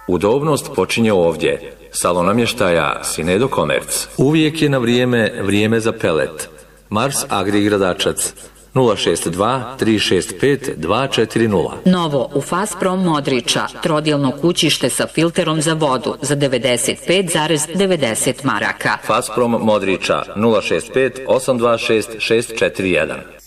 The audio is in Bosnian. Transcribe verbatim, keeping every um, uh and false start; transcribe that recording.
Udobnost počinje ovdje. Salon namještaja Sinedo Komerc. Uvijek je na vrijeme, vrijeme za pelet. Mars Agri Gradačac. nula šest dva tri šest pet dva četiri nula. Novo u Fasprom Modriča, trodjelno kućište sa filterom za vodu za devedeset pet zarez devedeset maraka. Fasprom Modriča nula šest pet osam dva šest šest četiri jedan.